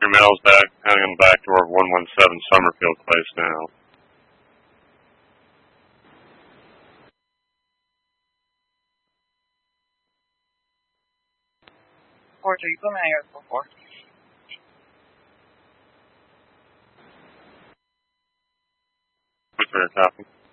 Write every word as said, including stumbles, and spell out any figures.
your mail's back, hanging on the back door of one one seven Summerfield Place now. Porter, you put me on yours before. What's your copy?